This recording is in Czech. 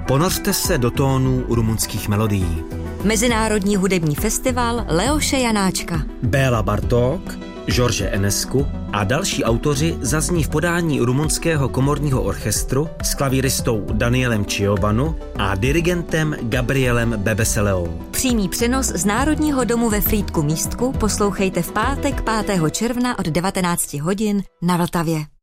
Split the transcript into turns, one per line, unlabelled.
Ponořte se do tónů rumunských melodií.
Mezinárodní hudební festival Leoše Janáčka.
Béla Bartók, George Enescu a další autoři zazní v podání rumunského komorního orchestru s klavíristou Danielem Ciobanu a dirigentem Gabrielem Bebeseleou.
Přímý přenos z Národního domu ve Frýdku Místku poslouchejte v pátek 5. června od 19 hodin na Vltavě.